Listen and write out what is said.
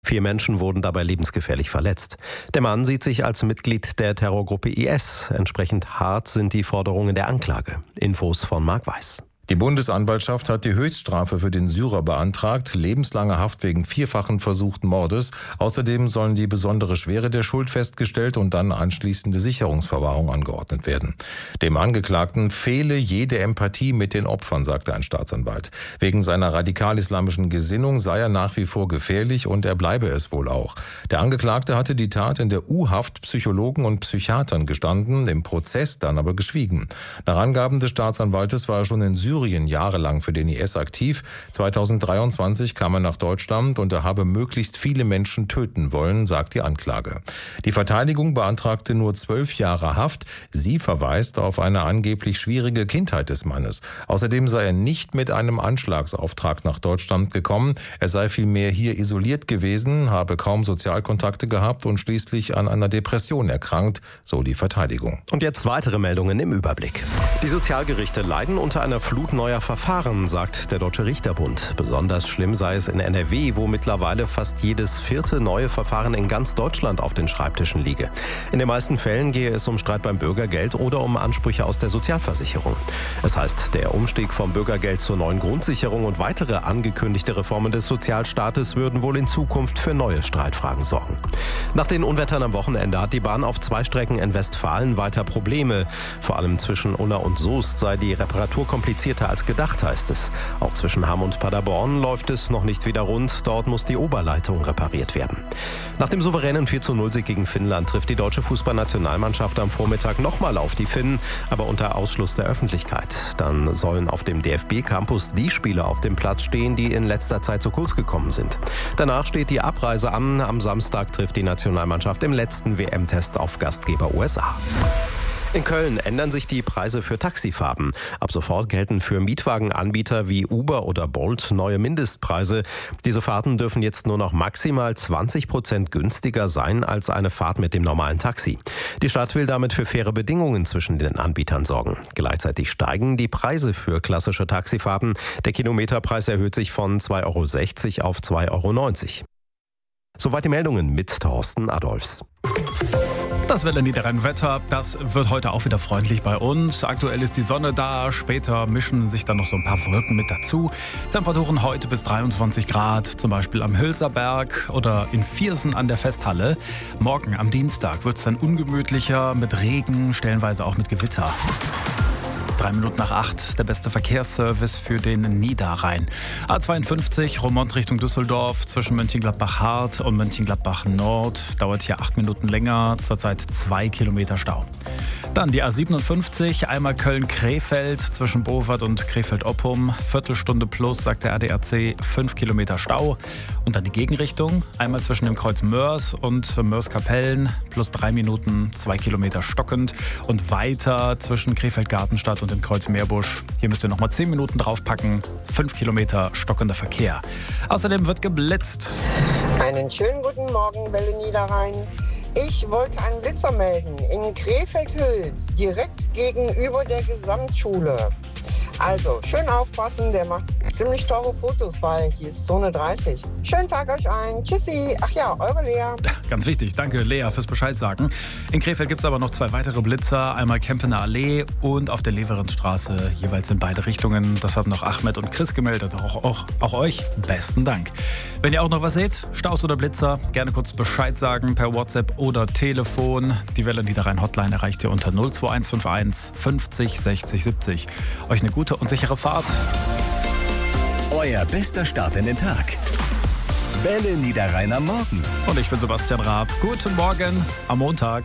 4 Menschen wurden dabei lebensgefährlich verletzt. Der Mann sieht sich als Mitglied der Terrorgruppe IS. Entsprechend hart sind die Forderungen der Anklage. Infos von Marc Weiß. Die Bundesanwaltschaft hat die Höchststrafe für den Syrer beantragt, lebenslange Haft wegen 4-fachen versuchten Mordes. Außerdem sollen die besondere Schwere der Schuld festgestellt und dann anschließende Sicherungsverwahrung angeordnet werden. Dem Angeklagten fehle jede Empathie mit den Opfern, sagte ein Staatsanwalt. Wegen seiner radikal-islamischen Gesinnung sei er nach wie vor gefährlich und er bleibe es wohl auch. Der Angeklagte hatte die Tat in der U-Haft Psychologen und Psychiatern gestanden, im Prozess dann aber geschwiegen. Nach Angaben des Staatsanwaltes war er schon in Syrien jahrelang für den IS aktiv. 2023 kam er nach Deutschland und er habe möglichst viele Menschen töten wollen, sagt die Anklage. Die Verteidigung beantragte nur 12 Jahre Haft. Sie verweist auf eine angeblich schwierige Kindheit des Mannes. Außerdem sei er nicht mit einem Anschlagsauftrag nach Deutschland gekommen. Er sei vielmehr hier isoliert gewesen, habe kaum Sozialkontakte gehabt und schließlich an einer Depression erkrankt, so die Verteidigung. Und jetzt weitere Meldungen im Überblick. Die Sozialgerichte leiden unter einer Flut neuer Verfahren, sagt der Deutsche Richterbund. Besonders schlimm sei es in NRW, wo mittlerweile fast jedes 4. neue Verfahren in ganz Deutschland auf den Schreibtischen liege. In den meisten Fällen gehe es um Streit beim Bürgergeld oder um Ansprüche aus der Sozialversicherung. Es heißt, der Umstieg vom Bürgergeld zur neuen Grundsicherung und weitere angekündigte Reformen des Sozialstaates würden wohl in Zukunft für neue Streitfragen sorgen. Nach den Unwettern am Wochenende hat die Bahn auf 2 Strecken in Westfalen weiter Probleme. Vor allem zwischen Unna und Soest sei die Reparatur komplizierter als gedacht, heißt es. Auch zwischen Hamm und Paderborn läuft es noch nicht wieder rund. Dort muss die Oberleitung repariert werden. Nach dem souveränen 4:0-Sieg gegen Finnland trifft die deutsche Fußballnationalmannschaft am Vormittag nochmal auf die Finnen, aber unter Ausschluss der Öffentlichkeit. Dann sollen auf dem DFB-Campus die Spieler auf dem Platz stehen, die in letzter Zeit zu kurz gekommen sind. Danach steht die Abreise an. Am Samstag trifft die Nationalmannschaft im letzten WM-Test auf Gastgeber USA. In Köln ändern sich die Preise für Taxifahrten. Ab sofort gelten für Mietwagenanbieter wie Uber oder Bolt neue Mindestpreise. Diese Fahrten dürfen jetzt nur noch maximal 20% günstiger sein als eine Fahrt mit dem normalen Taxi. Die Stadt will damit für faire Bedingungen zwischen den Anbietern sorgen. Gleichzeitig steigen die Preise für klassische Taxifahrten. Der Kilometerpreis erhöht sich von 2,60 € auf 2,90 €. Soweit die Meldungen mit Thorsten Adolfs. Das Welle-Niederrhein-Wetter, das wird heute auch wieder freundlich bei uns. Aktuell ist die Sonne da, später mischen sich dann noch so ein paar Wolken mit dazu. Temperaturen heute bis 23 Grad, zum Beispiel am Hülserberg oder in Viersen an der Festhalle. Morgen am Dienstag wird es dann ungemütlicher mit Regen, stellenweise auch mit Gewitter. 7:03, der beste Verkehrsservice für den Niederrhein. A52 Romont Richtung Düsseldorf zwischen Mönchengladbach-Hart und Mönchengladbach-Nord dauert hier 8 Minuten länger, zurzeit 2 Kilometer Stau. Dann die A57, einmal Köln-Krefeld zwischen Bovard und Krefeld-Oppum, Viertelstunde plus, sagt der ADAC, 5 Kilometer Stau. Und dann die Gegenrichtung, einmal zwischen dem Kreuz Mörs und Mörs-Kapellen, plus 3 Minuten, 2 Kilometer stockend. Und weiter zwischen Krefeld-Gartenstadt und dem Kreuz Meerbusch. Hier müsst ihr nochmal 10 Minuten draufpacken, 5 Kilometer stockender Verkehr. Außerdem wird geblitzt. Einen schönen guten Morgen, Welle Niederrhein. Ich wollte einen Blitzer melden in Krefeld-Hüls, direkt gegenüber der Gesamtschule. Also, schön aufpassen, der macht ziemlich teure Fotos, weil hier ist Zone 30. Schönen Tag euch ein. Tschüssi. Ach ja, eure Lea. Ganz wichtig, danke Lea fürs Bescheid sagen. In Krefeld gibt es aber noch 2 weitere Blitzer, einmal Kempener Allee und auf der Leverenzstraße, jeweils in beide Richtungen. Das haben noch Ahmed und Chris gemeldet. Auch euch besten Dank. Wenn ihr auch noch was seht, Staus oder Blitzer, gerne kurz Bescheid sagen per WhatsApp oder Telefon. Die Welle Niederrhein Hotline erreicht ihr unter 02151 50 60 70. Euch eine gute und sichere Fahrt. Euer bester Start in den Tag. Welle Niederrhein am Morgen. Und ich bin Sebastian Raab. Guten Morgen am Montag.